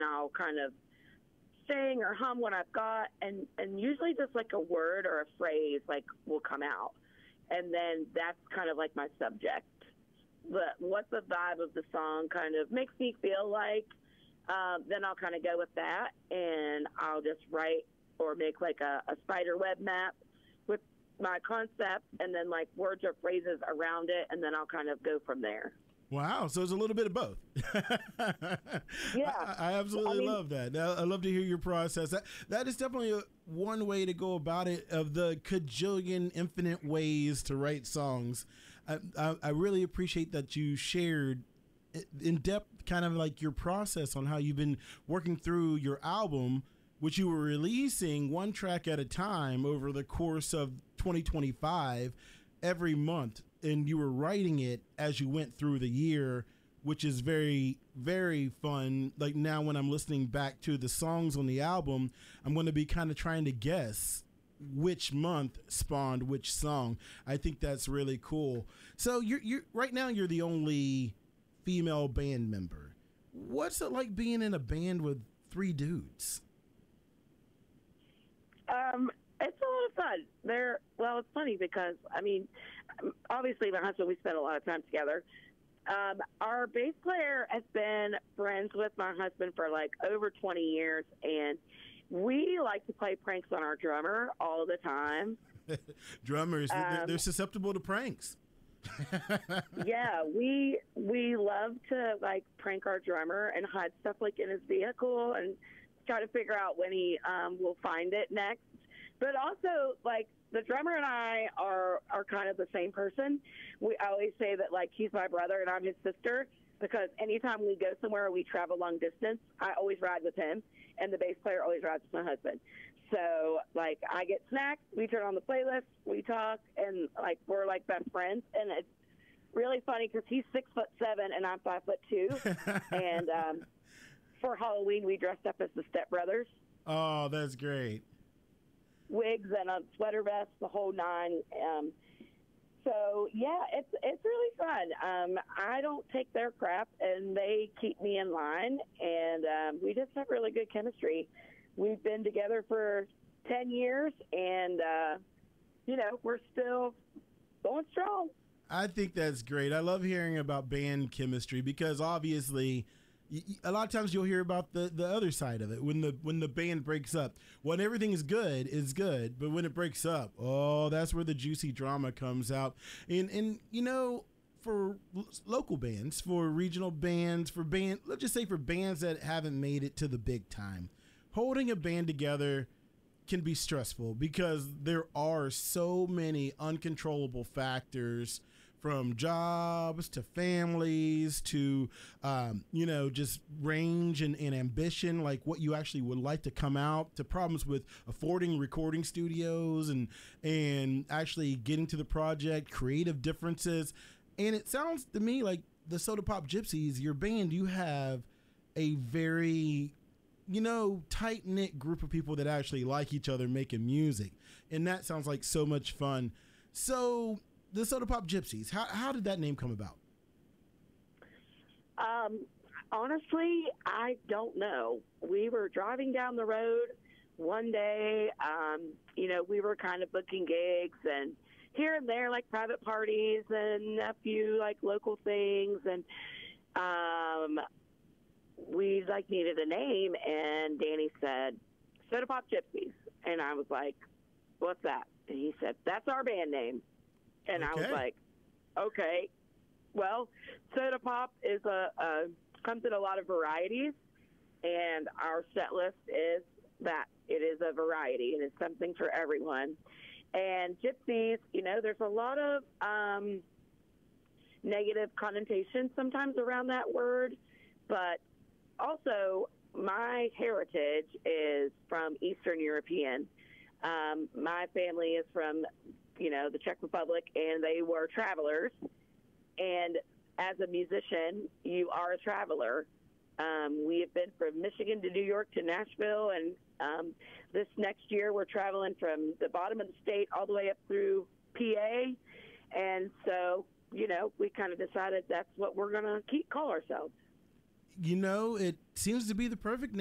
I'll kind of sing or hum what I've got, and usually just like a word or a phrase like will come out, and then that's kind of like my subject. But what the vibe of the song kind of makes me feel like, then I'll kind of go with that, and I'll just write or make like a spider web map with my concept, and then like words or phrases around it, and then I'll kind of go from there. Wow. So it's a little bit of both. Yeah. I absolutely love that. I love to hear your process. That is definitely one way to go about it, of the cajillion infinite ways to write songs. I really appreciate that you shared in depth kind of like your process on how you've been working through your album, which you were releasing one track at a time over the course of 2025 every month. And you were writing it as you went through the year, which is very, very fun. Like now when I'm listening back to the songs on the album, I'm going to be kind of trying to guess which month spawned which song. I think that's really cool. So you're right now you're the only female band member. What's it like being in a band with three dudes? It's a lot of fun. Well, it's funny because, I mean, obviously my husband, we spend a lot of time together. Our bass player has been friends with my husband for like over 20 years, and we like to play pranks on our drummer all the time. Drummers, they're susceptible to pranks. Yeah, we love to like prank our drummer and hide stuff like in his vehicle and try to figure out when he will find it next. But also, like, the drummer and I are kind of the same person. I always say that, like, he's my brother and I'm his sister, because anytime we go somewhere, we travel long distance, I always ride with him, and the bass player always rides with my husband. So, like, I get snacks, we turn on the playlist, we talk, and, like, we're, like, best friends. And it's really funny because he's 6'7" and I'm 5'2". And for Halloween, we dressed up as the Step Brothers. Oh, that's great. Wigs and a sweater vest, the whole nine. So yeah, it's really fun. I don't take their crap, and they keep me in line, and we just have really good chemistry. We've been together for 10 years, and we're still going strong. I think that's great. I love hearing about band chemistry, because obviously a lot of times you'll hear about the other side of it when the band breaks up. When everything is good, it's good, but when it breaks up, oh, that's where the juicy drama comes out. And for local bands, for regional bands, let's just say for bands that haven't made it to the big time, holding a band together can be stressful, because there are so many uncontrollable factors, from jobs to families to, just range and ambition, like what you actually would like to come out, to problems with affording recording studios and actually getting to the project, creative differences. And it sounds to me like the Soda Pop Gypsies, your band, you have a very tight-knit group of people that actually like each other making music. And that sounds like so much fun. So the Soda Pop Gypsies, how did that name come about? Honestly, I don't know. We were driving down the road one day. We were kind of booking gigs and here and there, like private parties and a few like local things. And we like needed a name, and Danny said, Soda Pop Gypsies. And I was like, what's that? And he said, that's our band name. And okay. I was like, okay. Well, Soda Pop is comes in a lot of varieties, and our set list is that. It is a variety, and it's something for everyone. And gypsies, there's a lot of negative connotation sometimes around that word, but also my heritage is from Eastern European. My family is from the Czech Republic, and they were travelers. And as a musician, you are a traveler. We have been from Michigan to New York to Nashville, and this next year we're traveling from the bottom of the state all the way up through PA. And so, we kind of decided that's what we're going to call ourselves. you know, it seems to be the perfect